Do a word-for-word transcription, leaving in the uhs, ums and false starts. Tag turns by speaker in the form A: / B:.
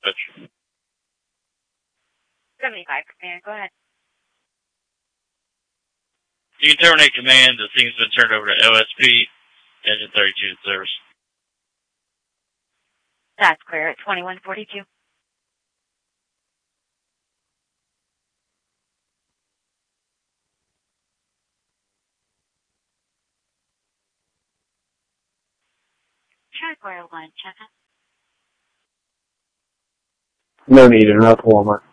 A: switch.
B: seventy-five, command, go ahead.
A: You can terminate command. The thing's been turned over to O S P, engine thirty-two in service.
B: That's clear at twenty-one forty-two. Track one, check out.
C: No need, enough warmer.